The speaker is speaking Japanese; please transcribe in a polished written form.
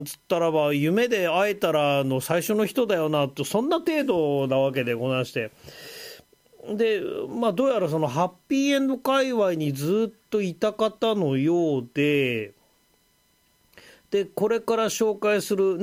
つったらば夢で会えたらの最初の人だよなと、そんな程度なわけでございまして、でどうやらそのハッピーエンド界隈にずっといた方のようで、これから紹介する